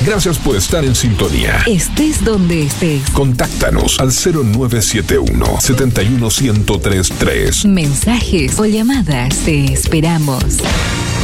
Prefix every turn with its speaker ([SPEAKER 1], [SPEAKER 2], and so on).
[SPEAKER 1] Gracias por estar en sintonía.
[SPEAKER 2] Estés donde estés.
[SPEAKER 1] Contáctanos al 0971 71133.
[SPEAKER 2] Mensajes o llamadas. Te esperamos.